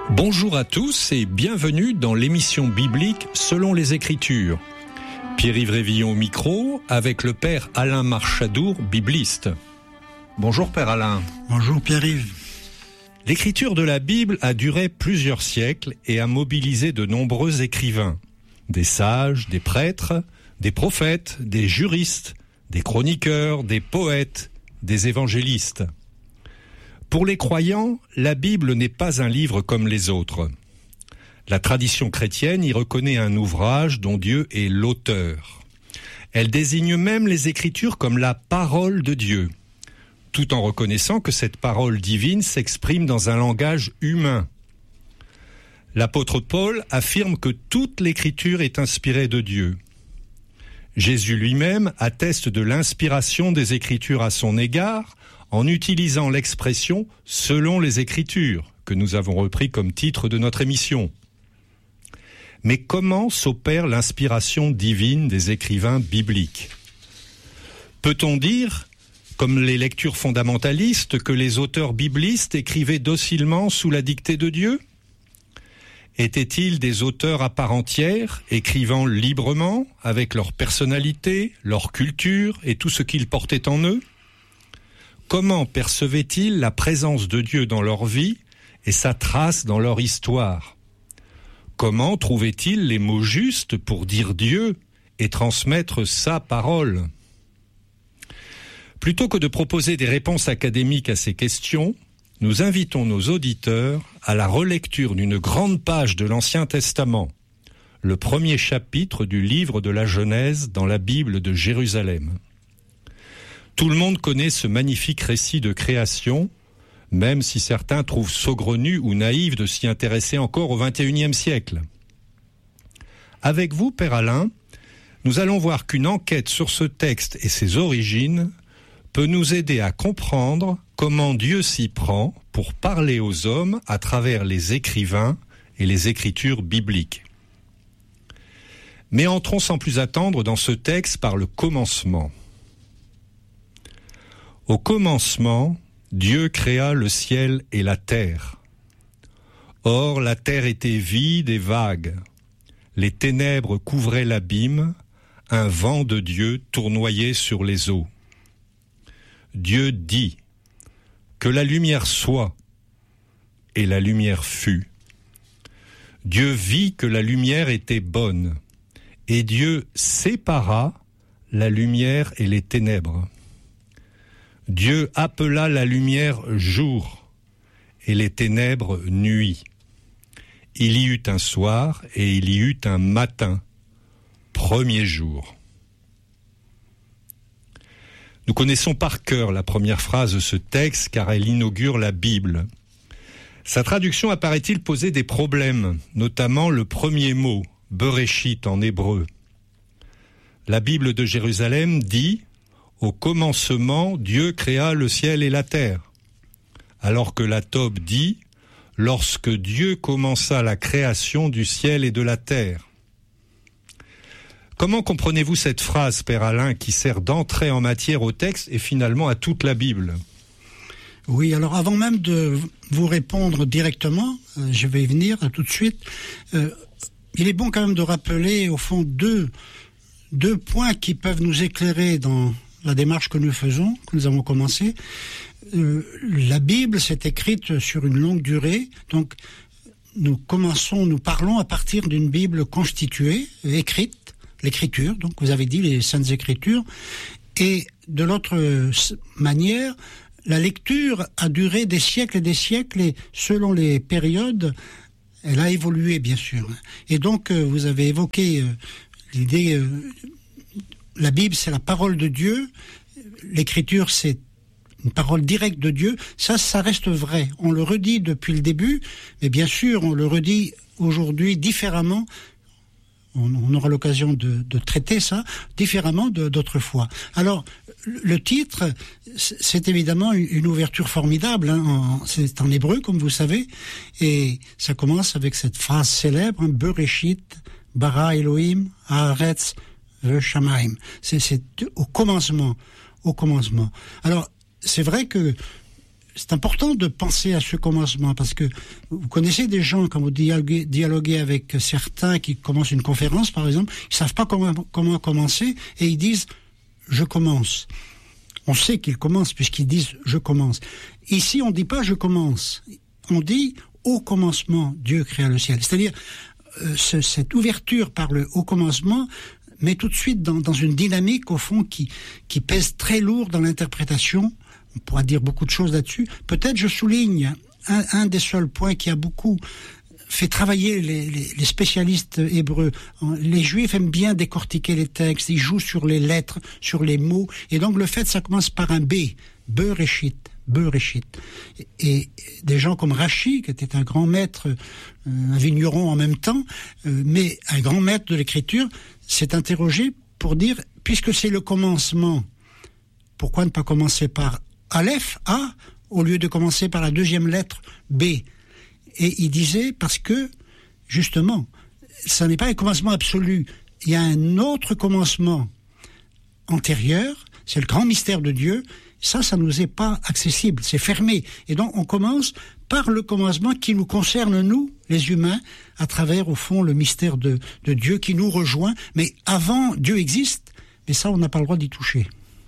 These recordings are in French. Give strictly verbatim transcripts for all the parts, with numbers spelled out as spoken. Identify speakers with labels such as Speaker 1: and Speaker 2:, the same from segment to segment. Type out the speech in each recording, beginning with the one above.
Speaker 1: Bonjour à tous et bienvenue dans l'émission biblique Selon les Écritures. Pierre-Yves Révillon au micro avec le Père Alain Marchadour, bibliste. Bonjour Père Alain.
Speaker 2: Bonjour Pierre-Yves.
Speaker 1: L'écriture de la Bible a duré plusieurs siècles et a mobilisé de nombreux écrivains. Des sages, des prêtres, des prophètes, des juristes, des chroniqueurs, des poètes, des évangélistes. Pour les croyants, la Bible n'est pas un livre comme les autres. La tradition chrétienne y reconnaît un ouvrage dont Dieu est l'auteur. Elle désigne même les Écritures comme la parole de Dieu, tout en reconnaissant que cette parole divine s'exprime dans un langage humain. L'apôtre Paul affirme que toute l'Écriture est inspirée de Dieu. Jésus lui-même atteste de l'inspiration des Écritures à son égard, en utilisant l'expression « selon les Écritures » que nous avons repris comme titre de notre émission. Mais comment s'opère l'inspiration divine des écrivains bibliques ? Peut-on dire, comme les lectures fondamentalistes, que les auteurs biblistes écrivaient docilement sous la dictée de Dieu ? Étaient-ils des auteurs à part entière, écrivant librement, avec leur personnalité, leur culture et tout ce qu'ils portaient en eux ? Comment percevaient-ils la présence de Dieu dans leur vie et sa trace dans leur histoire ? Comment trouvaient-ils les mots justes pour dire Dieu et transmettre sa parole ? Plutôt que de proposer des réponses académiques à ces questions, nous invitons nos auditeurs à la relecture d'une grande page de l'Ancien Testament, le premier chapitre du livre de la Genèse dans la Bible de Jérusalem. Tout le monde connaît ce magnifique récit de création, même si certains trouvent saugrenu ou naïf de s'y intéresser encore au vingt et unième siècle. Avec vous, Père Alain, nous allons voir qu'une enquête sur ce texte et ses origines peut nous aider à comprendre comment Dieu s'y prend pour parler aux hommes à travers les écrivains et les écritures bibliques. Mais entrons sans plus attendre dans ce texte par le commencement. Au commencement, Dieu créa le ciel et la terre. Or, la terre était vide et vague. Les ténèbres couvraient l'abîme, un vent de Dieu tournoyait sur les eaux. Dieu dit : que la lumière soit, et la lumière fut. Dieu vit que la lumière était bonne, et Dieu sépara la lumière et les ténèbres. Dieu appela la lumière jour, et les ténèbres nuit. Il y eut un soir, et il y eut un matin, premier jour. Nous connaissons par cœur la première phrase de ce texte, car elle inaugure la Bible. Sa traduction apparaît-il poser des problèmes, notamment le premier mot, Bereshit en hébreu. La Bible de Jérusalem dit « Au commencement, Dieu créa le ciel et la terre », alors que la Tob dit « Lorsque Dieu commença la création du ciel et de la terre ». Comment comprenez-vous cette phrase, Père Alain, qui sert d'entrée en matière au texte et finalement à toute la Bible ?
Speaker 2: Oui, alors avant même de vous répondre directement, euh, je vais y venir tout de suite, euh, il est bon quand même de rappeler au fond deux, deux points qui peuvent nous éclairer dans la démarche que nous faisons, que nous avons commencé. Euh, la Bible s'est écrite sur une longue durée, donc nous commençons, nous parlons à partir d'une Bible constituée, écrite, l'écriture, donc vous avez dit les Saintes Écritures, et de l'autre manière, la lecture a duré des siècles et des siècles, et selon les périodes, elle a évolué bien sûr. Et donc vous avez évoqué l'idée, la Bible c'est la parole de Dieu, l'écriture c'est une parole directe de Dieu, ça, ça reste vrai. On le redit depuis le début, mais bien sûr on le redit aujourd'hui différemment. On aura l'occasion de, de traiter ça différemment de, d'autrefois. Alors, le titre, c'est évidemment une ouverture formidable. Hein, en, c'est en hébreu, comme vous savez, et ça commence avec cette phrase célèbre, hein, Bereshit, bara Elohim, haaretz ve'shamayim. C'est, c'est au commencement, au commencement. Alors, c'est vrai que c'est important de penser à ce commencement, parce que vous connaissez des gens, quand vous dialoguez, dialoguez avec certains qui commencent une conférence, par exemple, ils savent pas comment, comment commencer, et ils disent « je commence ». On sait qu'ils commencent, puisqu'ils disent « je commence ». Ici, on dit pas « je commence ». On dit « au commencement, Dieu créa le ciel ». C'est-à-dire, euh, ce, cette ouverture par le « au commencement » met tout de suite dans, dans une dynamique, au fond, qui, qui pèse très lourd dans l'interprétation. On pourra dire beaucoup de choses là-dessus. Peut-être je souligne un, un des seuls points qui a beaucoup fait travailler les, les, les spécialistes hébreux. Les Juifs aiment bien décortiquer les textes, ils jouent sur les lettres, sur les mots, et donc le fait, ça commence par un B, Bereshit, Bereshit. Et des gens comme Rashi, qui était un grand maître, un vigneron en même temps, mais un grand maître de l'écriture, s'est interrogé pour dire, puisque c'est le commencement, pourquoi ne pas commencer par Aleph, A, au lieu de commencer par la deuxième lettre, B? Et il disait, parce que, justement, ça n'est pas un commencement absolu. Il y a un autre commencement antérieur, c'est le grand mystère de Dieu. Ça, ça nous est pas accessible, c'est fermé. Et donc, on commence par le commencement qui nous concerne, nous, les humains, à travers, au fond, le mystère de, de Dieu qui nous rejoint. Mais avant, Dieu existe, mais ça, on n'a pas le droit d'y toucher.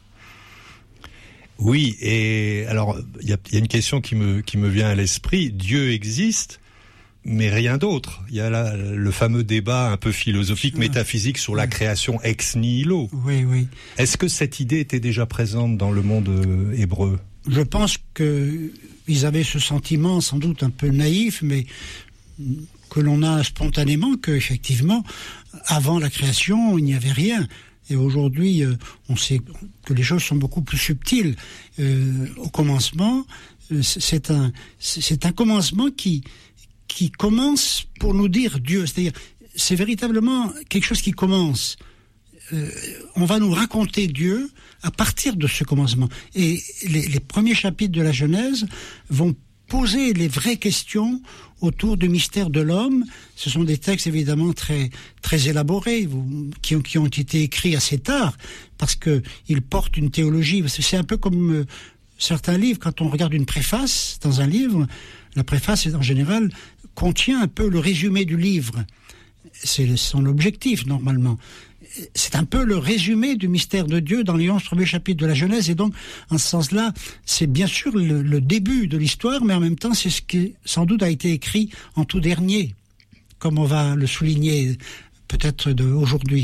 Speaker 1: Oui, et alors il y a, y a une question qui me qui me vient à l'esprit. Dieu existe, mais rien d'autre. Il y a là le fameux débat un peu philosophique, ah, métaphysique sur oui. la création ex nihilo.
Speaker 2: Oui, oui.
Speaker 1: Est-ce que cette idée était déjà présente dans le monde euh, hébreu?
Speaker 2: Je pense que ils avaient ce sentiment, sans doute un peu naïf, mais que l'on a spontanément, que effectivement, avant la création, il n'y avait rien. Et aujourd'hui, euh, on sait que les choses sont beaucoup plus subtiles. Euh, au commencement, euh, c'est un, c'est un commencement qui, qui commence pour nous dire Dieu. C'est-à-dire, c'est véritablement quelque chose qui commence. Euh, on va nous raconter Dieu à partir de ce commencement. Et les, les premiers chapitres de la Genèse vont poser les vraies questions autour du mystère de l'homme. Ce sont des textes évidemment très très élaborés, qui ont, qui ont été écrits assez tard, parce que ils portent une théologie. C'est un peu comme euh, certains livres, quand on regarde une préface dans un livre, la préface en général contient un peu le résumé du livre. C'est son objectif normalement. C'est un peu le résumé du mystère de Dieu dans les onze premiers chapitres de la Genèse, et donc, en ce sens-là, c'est bien sûr le, le début de l'histoire, mais en même temps, c'est ce qui, sans doute, a été écrit en tout dernier, comme on va le souligner peut-être de aujourd'hui.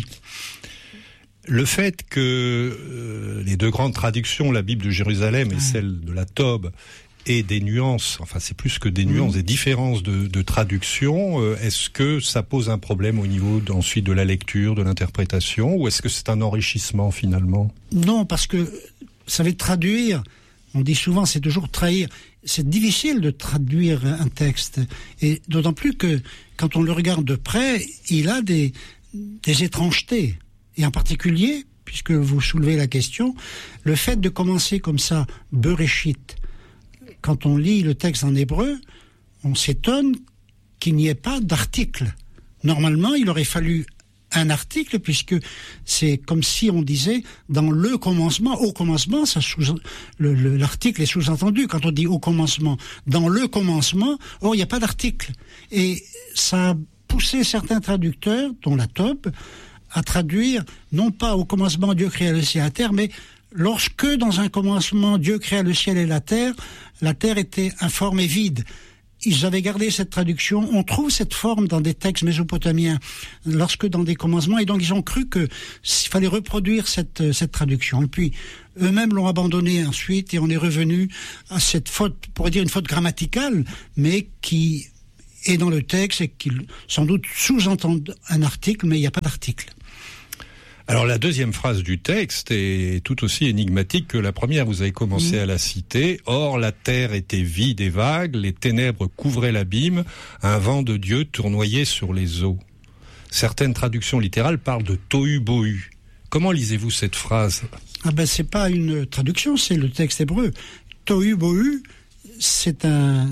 Speaker 1: Le fait que euh, les deux grandes traductions, la Bible de Jérusalem et ah. celle de la Tob, et des nuances, enfin c'est plus que des nuances, mmh. des différences de, de traduction, euh, est-ce que ça pose un problème au niveau d- ensuite de la lecture, de l'interprétation, ou est-ce que c'est un enrichissement finalement?
Speaker 2: Non, parce que, vous savez, traduire, on dit souvent c'est toujours trahir, c'est difficile de traduire un texte, et d'autant plus que quand on le regarde de près, il a des, des étrangetés, et en particulier, puisque vous soulevez la question, le fait de commencer comme ça, Bereshit. Quand on lit le texte en hébreu, on s'étonne qu'il n'y ait pas d'article. Normalement, il aurait fallu un article, puisque c'est comme si on disait dans le commencement, au commencement, ça sous, le, le, l'article est sous-entendu quand on dit au commencement. Dans le commencement, or il n'y a pas d'article. Et ça a poussé certains traducteurs, dont la Tob, à traduire non pas au commencement Dieu créa le ciel et la terre, mais lorsque dans un commencement Dieu créa le ciel et la terre, la terre était informe et vide. Ils avaient gardé cette traduction. On trouve cette forme dans des textes mésopotamiens, lorsque dans des commencements, et donc ils ont cru que s'il fallait reproduire cette cette traduction. Et puis eux-mêmes l'ont abandonné ensuite, et on est revenu à cette faute, on pourrait dire une faute grammaticale, mais qui est dans le texte et qui sans doute sous-entend un article, mais il n'y a pas d'article.
Speaker 1: Alors la deuxième phrase du texte est tout aussi énigmatique que la première. Vous avez commencé mmh. à la citer. Or la terre était vide et vague, les ténèbres couvraient l'abîme, un vent de Dieu tournoyait sur les eaux. Certaines traductions littérales parlent de tohu bohu. Comment lisez-vous cette phrase?
Speaker 2: Ah ben c'est pas une traduction, c'est le texte hébreu. Tohu bohu, c'est un,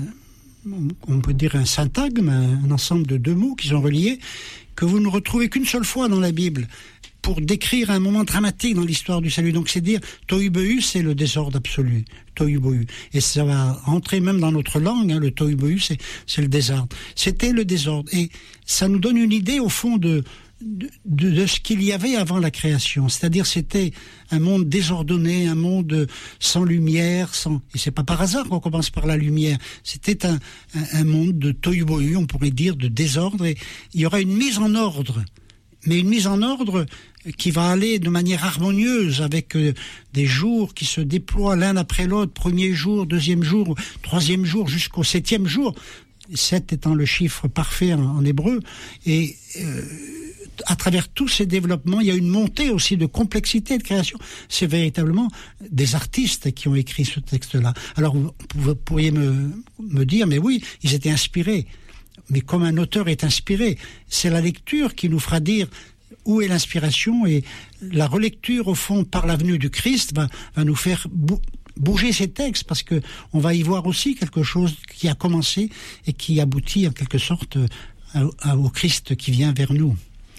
Speaker 2: on peut dire un syntagme, un ensemble de deux mots qui sont reliés, que vous ne retrouvez qu'une seule fois dans la Bible. pour décrire un moment dramatique dans l'histoire du salut. Donc c'est dire, tohu-bohu, c'est le désordre absolu. Tohu-bohu. Et ça va entrer même dans notre langue, hein, le tohu-bohu, c'est, c'est le désordre. C'était le désordre. Et ça nous donne une idée, au fond, de, de, de, de ce qu'il y avait avant la création. C'est-à-dire, c'était un monde désordonné, un monde sans lumière, sans, et c'est pas par hasard qu'on commence par la lumière. C'était un, un, un monde de tohu-bohu, on pourrait dire, de désordre, et il y aura une mise en ordre. Mais une mise en ordre qui va aller de manière harmonieuse avec euh, des jours qui se déploient l'un après l'autre, premier jour, deuxième jour, troisième jour, jusqu'au septième jour, sept étant le chiffre parfait en, en hébreu. Et euh, à travers tous ces développements, il y a une montée aussi de complexité de création. C'est véritablement des artistes qui ont écrit ce texte-là. Alors vous, vous pourriez me, me dire, mais oui, ils étaient inspirés. Mais comme un auteur est inspiré, c'est la lecture qui nous fera dire où est l'inspiration, et la relecture, au fond, par la venue du Christ, va, va nous faire bou- bouger ces textes, parce que on va y voir aussi quelque chose qui a commencé et qui aboutit en quelque sorte à, à, au Christ qui vient vers nous.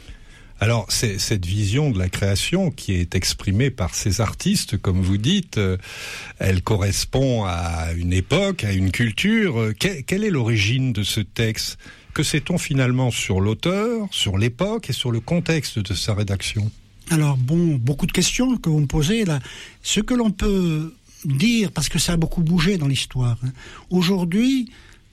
Speaker 1: Alors, c'est cette vision de la création qui est exprimée par ces artistes, comme vous dites, euh, elle correspond à une époque, à une culture. Que, quelle est l'origine de ce texte ? Que sait-on finalement sur l'auteur, sur l'époque et sur le contexte de sa rédaction ?
Speaker 2: Alors, bon, beaucoup de questions que vous me posez là. Ce que l'on peut dire, parce que ça a beaucoup bougé dans l'histoire, hein. Aujourd'hui,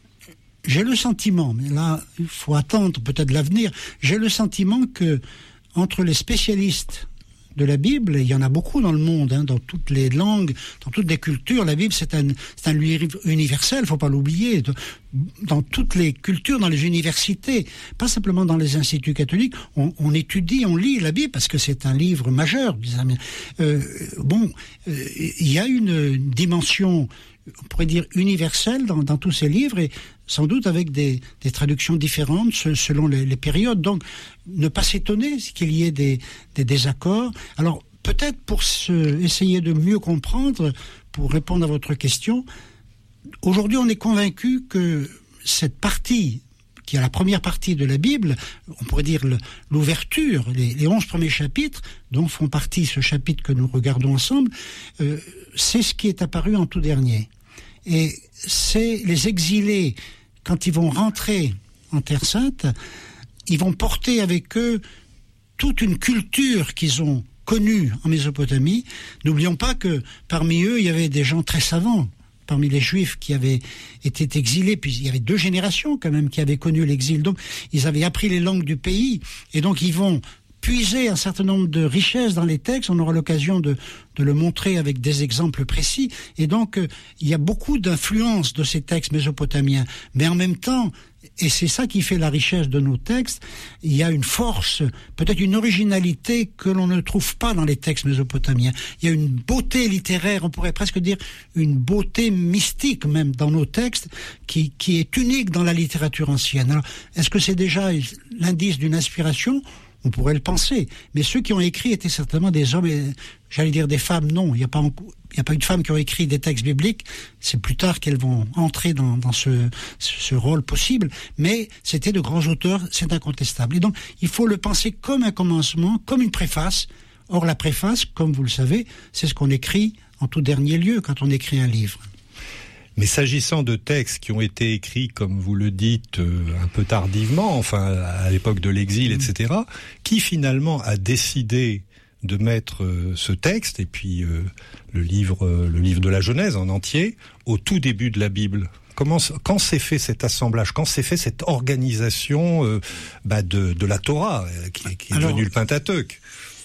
Speaker 2: j'ai le sentiment, mais là, il faut attendre peut-être l'avenir, j'ai le sentiment que entre les spécialistes de la Bible, et il y en a beaucoup dans le monde, hein, dans toutes les langues, dans toutes les cultures, la Bible c'est un, c'est un livre universel, il ne faut pas l'oublier, dans toutes les cultures, dans les universités, pas simplement dans les instituts catholiques, on, on étudie, on lit la Bible, parce que c'est un livre majeur. Euh, bon, euh, il y a une dimension, on pourrait dire universelle dans, dans tous ces livres, et sans doute avec des, des traductions différentes selon les, les périodes. Donc, ne pas s'étonner qu'il y ait des, des désaccords. Alors, peut-être pour se, essayer de mieux comprendre, pour répondre à votre question, aujourd'hui, on est convaincu que cette partie, qui est la première partie de la Bible, on pourrait dire le, l'ouverture, les, les onze premiers chapitres, dont font partie ce chapitre que nous regardons ensemble, euh, c'est ce qui est apparu en tout dernier. Et c'est les exilés, quand ils vont rentrer en Terre Sainte, ils vont porter avec eux toute une culture qu'ils ont connue en Mésopotamie. N'oublions pas que parmi eux, il y avait des gens très savants, parmi les Juifs qui avaient été exilés, puis il y avait deux générations quand même qui avaient connu l'exil. Donc, ils avaient appris les langues du pays, et donc ils vont puiser un certain nombre de richesses dans les textes. On aura l'occasion de, de le montrer avec des exemples précis. Et donc, euh, il y a beaucoup d'influence de ces textes mésopotamiens. Mais en même temps, et c'est ça qui fait la richesse de nos textes, il y a une force, peut-être une originalité que l'on ne trouve pas dans les textes mésopotamiens. Il y a une beauté littéraire, on pourrait presque dire une beauté mystique même dans nos textes, qui, qui est unique dans la littérature ancienne. Alors, est-ce que c'est déjà l'indice d'une inspiration ? On pourrait le penser, mais ceux qui ont écrit étaient certainement des hommes, et j'allais dire des femmes, non, il n'y a pas, il n'y a pas eu de femmes qui ont écrit des textes bibliques, c'est plus tard qu'elles vont entrer dans, dans ce, ce rôle possible, mais c'était de grands auteurs, c'est incontestable. Et donc, il faut le penser comme un commencement, comme une préface. Or, la préface, comme vous le savez, c'est ce qu'on écrit en tout dernier lieu quand on écrit un livre.
Speaker 1: Mais s'agissant de textes qui ont été écrits, comme vous le dites, euh, un peu tardivement, enfin à l'époque de l'exil, mmh. et cetera, qui finalement a décidé de mettre euh, ce texte et puis euh, le livre, euh, le livre de la Genèse en entier au tout début de la Bible ? Comment, quand s'est fait cet assemblage, quand s'est fait cette organisation euh, bah de, de la Torah, euh, qui, qui est Alors, devenue le Pentateuque ?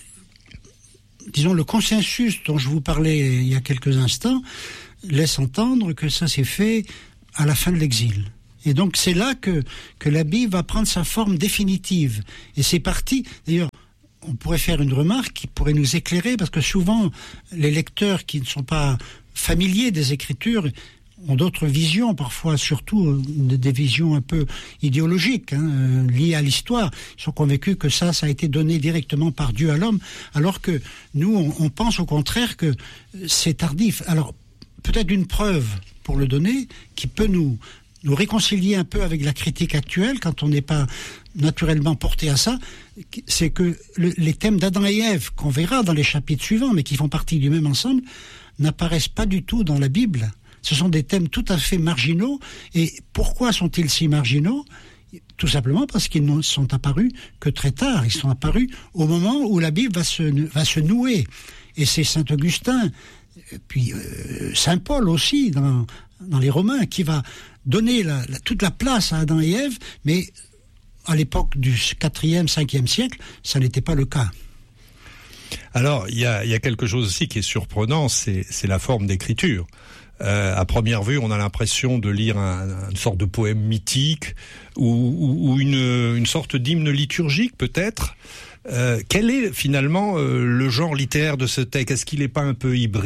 Speaker 2: Disons, le consensus dont je vous parlais il y a quelques instants laisse entendre que ça s'est fait à la fin de l'exil. Et donc c'est là que, que la Bible va prendre sa forme définitive. Et c'est parti, d'ailleurs, on pourrait faire une remarque qui pourrait nous éclairer, parce que souvent, les lecteurs qui ne sont pas familiers des Écritures ont d'autres visions, parfois surtout des visions un peu idéologiques, hein, liées à l'histoire. Ils sont convaincus que ça, ça a été donné directement par Dieu à l'homme, alors que nous, on, on pense au contraire que c'est tardif. Alors, peut-être une preuve pour le donner, qui peut nous, nous réconcilier un peu avec la critique actuelle, quand on n'est pas naturellement porté à ça, c'est que le, les thèmes d'Adam et Ève, qu'on verra dans les chapitres suivants, mais qui font partie du même ensemble, n'apparaissent pas du tout dans la Bible. Ce sont des thèmes tout à fait marginaux. Et pourquoi sont-ils si marginaux ? Tout simplement parce qu'ils ne sont apparus que très tard. Ils sont apparus au moment où la Bible va se, va se nouer. Et c'est saint Augustin, puis euh, saint Paul aussi, dans, dans les Romains, qui va donner la, la, toute la place à Adam et Ève, mais à l'époque du quatrième, cinquième siècle, ça n'était pas le cas.
Speaker 1: Alors, il y a, y a quelque chose aussi qui est surprenant, c'est, c'est la forme d'écriture. Euh, à première vue, on a l'impression de lire un, une sorte de poème mythique ou, ou, ou une, une sorte d'hymne liturgique, peut-être. Euh, quel est finalement euh, le genre littéraire de ce texte ? Est-ce qu'il n'est pas un peu hybride ?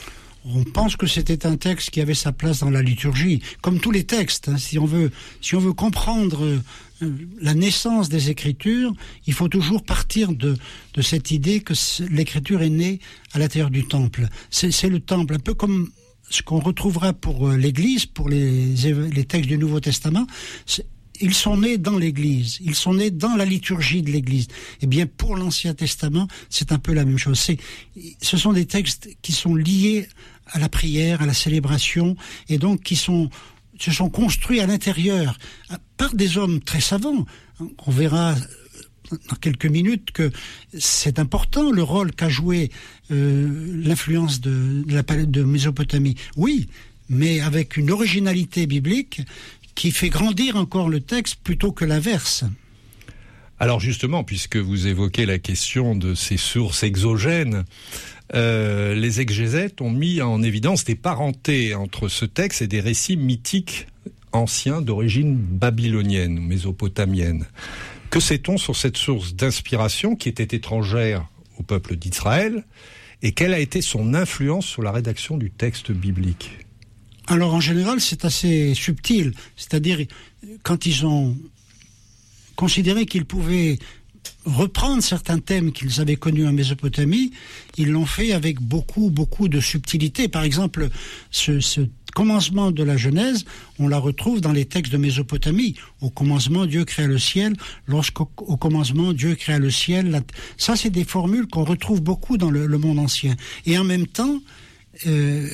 Speaker 2: On pense que c'était un texte qui avait sa place dans la liturgie, comme tous les textes. Hein. Si on veut, si on veut comprendre euh, la naissance des Écritures, il faut toujours partir de, de cette idée que l'Écriture est née à l'intérieur du temple. C'est, c'est le temple, un peu comme ce qu'on retrouvera pour euh, l'Église, pour les, les textes du Nouveau Testament. C'est, ils sont nés dans l'Église, ils sont nés dans la liturgie de l'Église. Eh bien, pour l'Ancien Testament, c'est un peu la même chose. C'est, ce sont des textes qui sont liés à la prière, à la célébration, et donc qui sont, se sont construits à l'intérieur par des hommes très savants. On verra dans quelques minutes que c'est important le rôle qu'a joué euh, l'influence de, de la palette de Mésopotamie. Oui, mais avec une originalité biblique qui fait grandir encore le texte plutôt que l'inverse.
Speaker 1: Alors justement, puisque vous évoquez la question de ces sources exogènes, euh, les exégètes ont mis en évidence des parentés entre ce texte et des récits mythiques anciens d'origine babylonienne ou mésopotamienne. Que sait-on sur cette source d'inspiration qui était étrangère au peuple d'Israël et quelle a été son influence sur la rédaction du texte biblique ?
Speaker 2: Alors en général, c'est assez subtil. C'est-à-dire, quand ils ont considéré qu'ils pouvaient reprendre certains thèmes qu'ils avaient connus en Mésopotamie, ils l'ont fait avec beaucoup, beaucoup de subtilité. Par exemple, ce, ce commencement de la Genèse, on la retrouve dans les textes de Mésopotamie. Au commencement, Dieu créa le ciel. Lorsqu'au au commencement, Dieu créa le ciel. La... Ça, c'est des formules qu'on retrouve beaucoup dans le, le monde ancien. Et en même temps, Euh,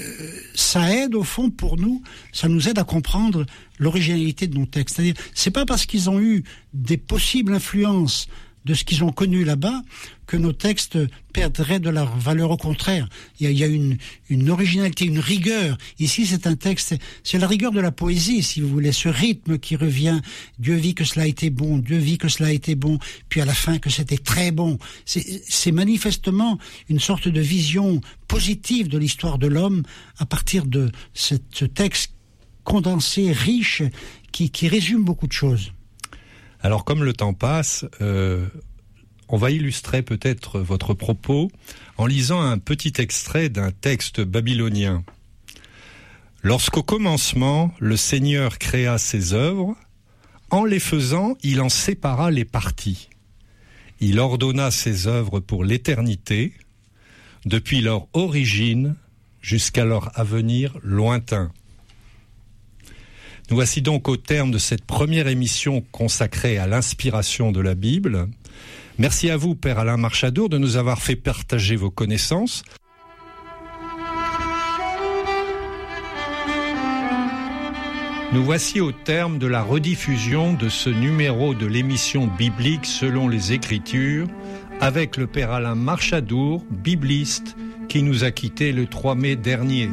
Speaker 2: ça aide au fond pour nous, ça nous aide à comprendre l'originalité de nos textes. C'est-à-dire, c'est pas parce qu'ils ont eu des possibles influences de ce qu'ils ont connu là-bas que nos textes perdraient de leur valeur. Au contraire, il y a, il y a une, une originalité, une rigueur. Ici, c'est un texte, c'est la rigueur de la poésie, si vous voulez, ce rythme qui revient. Dieu vit que cela était bon, Dieu vit que cela était bon, puis à la fin que c'était très bon. C'est, c'est manifestement une sorte de vision positive de l'histoire de l'homme à partir de cette, ce texte condensé, riche, qui, qui résume beaucoup de choses.
Speaker 1: Alors, comme le temps passe, euh, on va illustrer peut-être votre propos en lisant un petit extrait d'un texte babylonien. Lorsqu'au commencement, le Seigneur créa ses œuvres, en les faisant, il en sépara les parties. Il ordonna ses œuvres pour l'éternité, depuis leur origine jusqu'à leur avenir lointain. Nous voici donc au terme de cette première émission consacrée à l'inspiration de la Bible. Merci à vous, Père Alain Marchadour, de nous avoir fait partager vos connaissances. Nous voici au terme de la rediffusion de ce numéro de l'émission biblique selon les Écritures, avec le Père Alain Marchadour, bibliste, qui nous a quittés le trois mai dernier.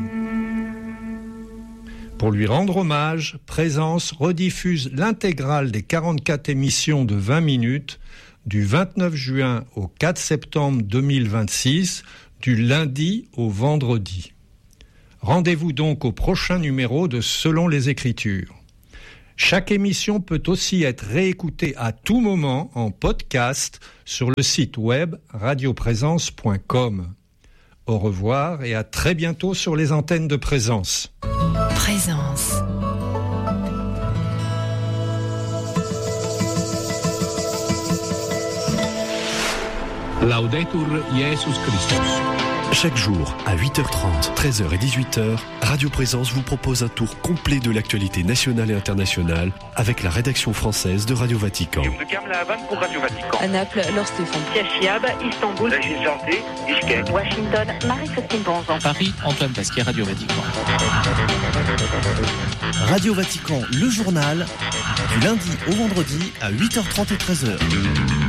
Speaker 1: Pour lui rendre hommage, Présence rediffuse l'intégrale des quarante-quatre émissions de vingt minutes du vingt-neuf juin au quatre septembre deux mille vingt-six, du lundi au vendredi. Rendez-vous donc au prochain numéro de Selon les Écritures. Chaque émission peut aussi être réécoutée à tout moment en podcast sur le site web radio présence point com. Au revoir et à très bientôt sur les antennes de Présence.
Speaker 3: Présence.
Speaker 4: Laudetur Jesus Christus.
Speaker 3: Chaque jour, à huit heures trente, treize heures et dix-huit heures, Radio Présence vous propose un tour complet de l'actualité nationale et internationale avec la rédaction française de Radio Vatican.
Speaker 4: Pour Radio Vatican.
Speaker 5: À Naples, Laure Stéphane.
Speaker 4: Cachiab, Istanbul, Régine Santé, Bishkek,
Speaker 5: Washington, Marie-Christine Bonzan.
Speaker 6: Paris, Antoine Pasquier, Radio Vatican.
Speaker 7: Radio Vatican, le journal, du lundi au vendredi à huit heures trente et treize heures.